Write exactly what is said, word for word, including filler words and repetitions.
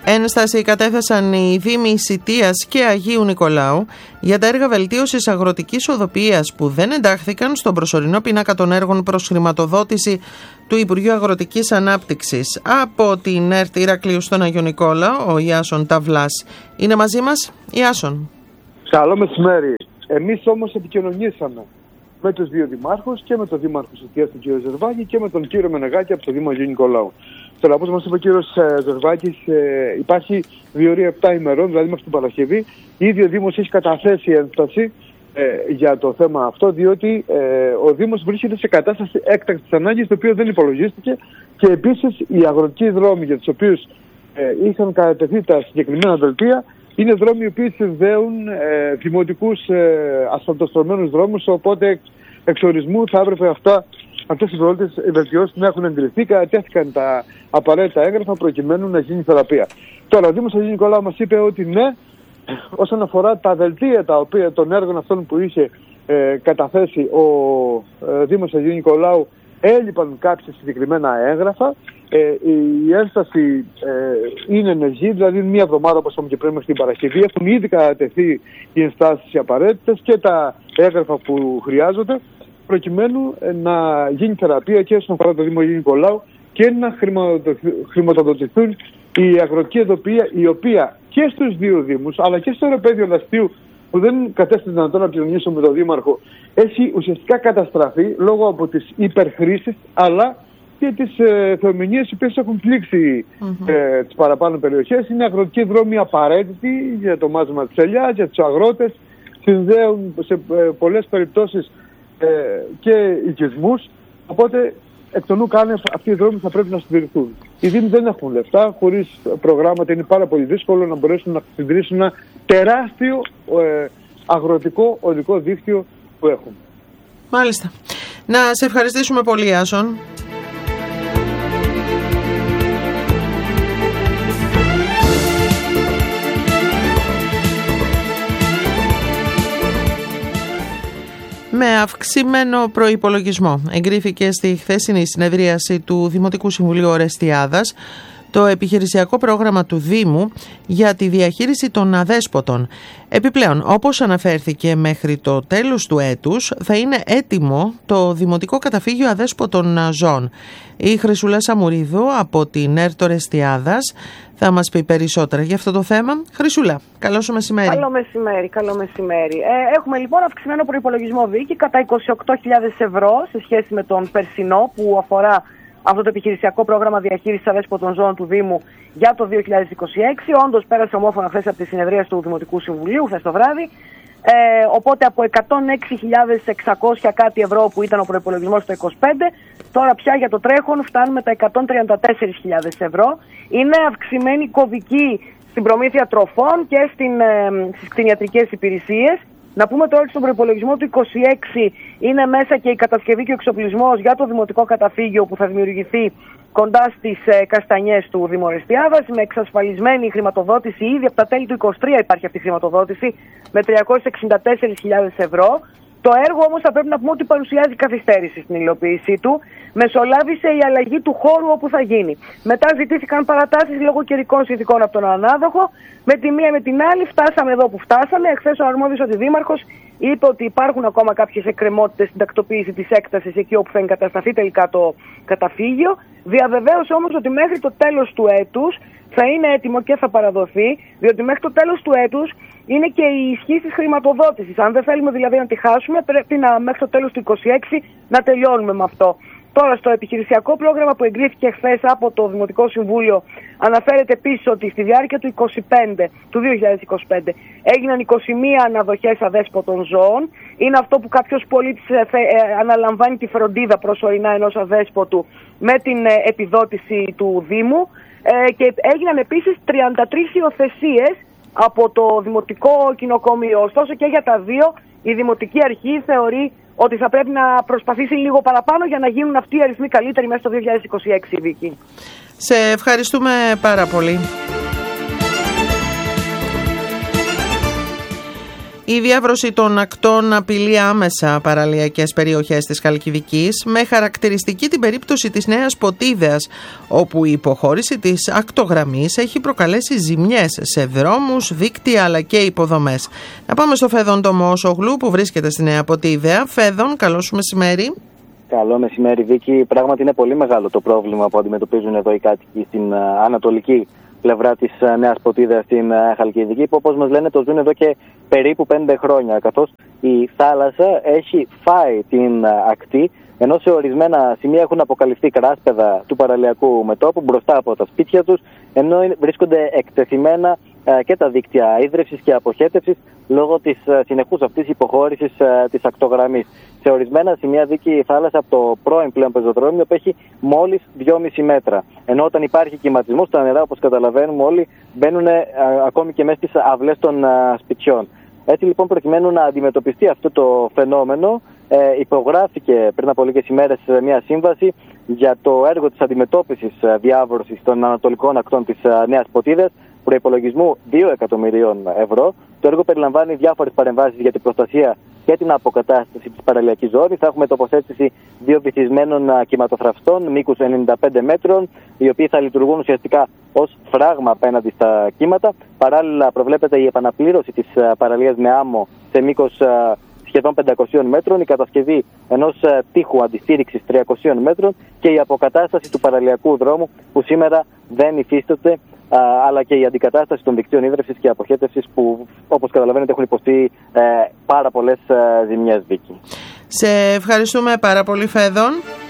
Ένσταση κατέθεσαν οι Δήμοι Σιτίας και Αγίου Νικολάου για τα έργα βελτίωσης αγροτικής οδοποιίας που δεν εντάχθηκαν στον προσωρινό πίνακα των έργων προς χρηματοδότηση του Υπουργείου Αγροτικής Ανάπτυξης. Από την ΕΡΤ Ηρακλείου στον Αγιο Νικόλαο, ο Ιάσον Ταβλάς είναι μαζί μας. Ιάσον. Καλό μεσημέρι. Εμείς όμως επικοινωνήσαμε με τους δύο δημάρχους και με τον δήμαρχο Σιτίας, τον κύριο Ζερβάκη, και με τον κύριο Μενεγάκη από το Δήμο Αγίου Νικολάου. Τώρα, όπως μας είπε ο κύριος Ζερβάκης, ε, υπάρχει διορία επτά ημερών, δηλαδή μέχρι την Παρασκευή. Ήδη ο Δήμος έχει καταθέσει ένσταση ε, για το θέμα αυτό, διότι ε, ο Δήμος βρίσκεται σε κατάσταση έκτακτης ανάγκης, το οποίο δεν υπολογίστηκε, και επίσης οι αγροτικοί δρόμοι για τους οποίους ε, είχαν κατατεθεί τα συγκεκριμένα δελτία είναι δρόμοι οι οποίοι συνδέουν ε, δημοτικούς ε, ασφαλτοστρωμένους δρόμους, οπότε εξ ορισμού θα έπρεπε αυτά, αυτές οι πρώτες βελτιώσεις να έχουν εγκριθεί. Κατατέθηκαν τα απαραίτητα έγγραφα προκειμένου να γίνει θεραπεία. Τώρα, ο Δήμος Αγίου Νικολάου μας είπε ότι ναι, όσον αφορά τα δελτία τα οποία, των έργων αυτών που είχε ε, καταθέσει ο ε, Δήμος Αγίου Νικολάου, έλειπαν κάποια συγκεκριμένα έγγραφα. Ε, η ένσταση ε, είναι ενεργή, δηλαδή μία εβδομάδα, όπως είπαμε και πριν, μέχρι την Παρασκευή. Έχουν ήδη κατατεθεί οι ενστάσεις οι απαραίτητες και τα έγγραφα που χρειάζονται, προκειμένου να γίνει θεραπεία και όσον αφορά το Δήμο Αγίου Νικολάου και να χρηματοδοτηθούν η αγροτική οδοποιία, η οποία και στους δύο Δήμους, αλλά και στο αεροπέδιο Λαστίου, που δεν κατέστη δυνατόν να επικοινωνήσω με τον Δήμαρχο, έχει ουσιαστικά καταστραφεί λόγω από τις υπερχρήσεις, αλλά και τις ε, θεομηνίες οι οποίες έχουν πλήξει mm-hmm. ε, τις παραπάνω περιοχές. Είναι αγροτικοί δρόμοι απαραίτητοι για το μάζεμα της ελιάς, για τους αγρότες, συνδέουν σε ε, πολλές περιπτώσεις ε, και οικισμούς, οπότε εκ των ουκάνευ αυτοί οι δρόμοι θα πρέπει να συντηρηθούν. Οι Δήμοι δεν έχουν λεφτά, χωρίς προγράμματα είναι πάρα πολύ δύσκολο να μπορέσουν να συντηρήσουν ένα τεράστιο ε, αγροτικό οδικό δίκτυο που έχουν. Μάλιστα. Να σε ευχαριστήσουμε πολύ, Άσον. Με αυξημένο προϋπολογισμό εγκρίθηκε στη χθεσινή συνεδρίαση του Δημοτικού Συμβουλίου Ορεστιάδας το επιχειρησιακό πρόγραμμα του Δήμου για τη διαχείριση των αδέσποτων. Επιπλέον, όπως αναφέρθηκε, μέχρι το τέλος του έτους θα είναι έτοιμο το Δημοτικό Καταφύγιο Αδέσποτων Ζώων. Η Χρυσούλα Σαμουρίδου από την ΕΡΤ Ορεστιάδας θα μας πει περισσότερα για αυτό το θέμα. Χρυσούλα, καλό σου μεσημέρι. Καλό μεσημέρι, καλό μεσημέρι. Ε, έχουμε λοιπόν αυξημένο προϋπολογισμό δίκη κατά είκοσι οκτώ χιλιάδες ευρώ σε σχέση με τον περσινό, που αφορά αυτό το επιχειρησιακό πρόγραμμα διαχείρισης αδέσποτων ζώων του Δήμου για το δύο χιλιάδες είκοσι έξι. Όντως πέρασε ομόφωνα χθες από τη συνεδρία του Δημοτικού Συμβουλίου, χθες το βράδυ. Ε, οπότε από εκατόν έξι χιλιάδες εξακόσια κάτι ευρώ που ήταν ο προϋπολογισμός το είκοσι πέντε, τώρα πια για το τρέχον φτάνουμε τα εκατόν τριάντα τέσσερις χιλιάδες ευρώ. Είναι αυξημένη κωδική στην προμήθεια τροφών και στην, ε, στις κτηνιατρικές υπηρεσίες. Να πούμε τώρα ότι στον προϋπολογισμό του είκοσι έξι είναι μέσα και η κατασκευή και ο εξοπλισμός για το Δημοτικό Καταφύγιο που θα δημιουργηθεί κοντά στις ε, Καστανιές του Δήμου Ορεστιάδας, με εξασφαλισμένη χρηματοδότηση. Ήδη από τα τέλη του είκοσι τρία υπάρχει αυτή η χρηματοδότηση με τριακόσιες εξήντα τέσσερις χιλιάδες ευρώ. Το έργο όμως θα πρέπει να πούμε ότι παρουσιάζει καθυστέρηση στην υλοποίησή του. Μεσολάβησε η αλλαγή του χώρου όπου θα γίνει. Μετά ζητήθηκαν παρατάσεις λόγω καιρικών συνθηκών από τον ανάδοχο. Με τη μία με την άλλη φτάσαμε εδώ που φτάσαμε. Εχθές ο αρμόδιος αντιδήμαρχος είπε ότι υπάρχουν ακόμα κάποιες εκκρεμότητες στην τακτοποίηση της έκτασης εκεί όπου θα εγκατασταθεί τελικά το καταφύγιο. Διαβεβαίωσε όμως ότι μέχρι το τέλος του έτους θα είναι έτοιμο και θα παραδοθεί, διότι μέχρι το τέλος του έτους είναι και η ισχύ της χρηματοδότησης. Αν δεν θέλουμε δηλαδή να τη χάσουμε, πρέπει να, μέχρι το τέλος του είκοσι έξι να τελειώνουμε με αυτό. Τώρα, στο επιχειρησιακό πρόγραμμα που εγκρίθηκε χθες από το Δημοτικό Συμβούλιο, αναφέρεται επίσης ότι στη διάρκεια του, είκοσι πέντε, του δύο χιλιάδες είκοσι πέντε έγιναν είκοσι μία αναδοχές αδέσποτων ζώων. Είναι αυτό που κάποιος πολίτης αναλαμβάνει τη φροντίδα προσωρινά ενός αδέσποτου με την επιδότηση του Δήμου. Και έγιναν επίσης τριάντα τρεις υιοθεσίες από το Δημοτικό Κοινοκομείο. Ωστόσο και για τα δύο η Δημοτική Αρχή θεωρεί ότι θα πρέπει να προσπαθήσει λίγο παραπάνω για να γίνουν αυτοί οι αριθμοί καλύτεροι μέσα στο δύο χιλιάδες είκοσι έξι, Βίκη. Σε ευχαριστούμε πάρα πολύ. Η διάβρωση των ακτών απειλεί άμεσα παραλιακές περιοχές της Χαλκιδικής, με χαρακτηριστική την περίπτωση της Νέας Ποτίδεας, όπου η υποχώρηση της ακτογραμμής έχει προκαλέσει ζημιές σε δρόμους, δίκτυα αλλά και υποδομές. Να πάμε στο Φέδων Τομόσογλου που βρίσκεται στη Νέα Ποτίδεα. Φέδων, καλό σου μεσημέρι. Καλό μεσημέρι, Βίκη. Πράγματι είναι πολύ μεγάλο το πρόβλημα που αντιμετωπίζουν εδώ οι κάτοικοι στην ανατολική πλευρά της Νέας Ποτίδεας στην Χαλκιδική, που όπως μας λένε το ζουν εδώ και περίπου πέντε χρόνια, καθώς η θάλασσα έχει φάει την ακτή, ενώ σε ορισμένα σημεία έχουν αποκαλυφθεί κράσπεδα του παραλιακού μετώπου μπροστά από τα σπίτια τους, ενώ βρίσκονται εκτεθειμένα και τα δίκτυα ίδρυυσης και αποχέτευσης λόγω της συνεχούς αυτής υποχώρησης της ακτογραμμής. Σε ορισμένα σημεία δίκη η θάλασσα από το πρώην πλέον πεζοδρόμιο που έχει μόλις δυόμισι μέτρα. Ενώ όταν υπάρχει κυματισμός, τα νερά, όπως καταλαβαίνουμε όλοι, μπαίνουν ακόμη και μέσα στις αυλές των σπιτιών. Έτσι λοιπόν, προκειμένου να αντιμετωπιστεί αυτό το φαινόμενο, ε, υπογράφηκε πριν από λίγες ημέρες μια σύμβαση για το έργο της αντιμετώπισης διάβρωσης των ανατολικών ακτών της Νέας Ποτίδας, προϋπολογισμού δύο εκατομμυρίων ευρώ. Το έργο περιλαμβάνει διάφορες παρεμβάσεις για την προστασία και την αποκατάσταση της παραλιακής ζώνης. Θα έχουμε τοποθέτηση δύο βυθισμένων κυματοθραυστών μήκους ενενήντα πέντε μέτρων, οι οποίοι θα λειτουργούν ουσιαστικά ως φράγμα απέναντι στα κύματα. Παράλληλα, προβλέπεται η επαναπλήρωση της παραλίας με άμμο σε μήκος σχεδόν πεντακόσιων μέτρων, η κατασκευή ενός τείχου αντιστήριξης τριακοσίων μέτρων και η αποκατάσταση του παραλιακού δρόμου που σήμερα δεν υφίσταται, αλλά και η αντικατάσταση των δικτύων ίδρυυσης και αποχέτευσης που, όπως καταλαβαίνετε, έχουν υποστεί ε, πάρα πολλές ε, ζημιές, Βίκη. Σε ευχαριστούμε πάρα πολύ, Φέδων.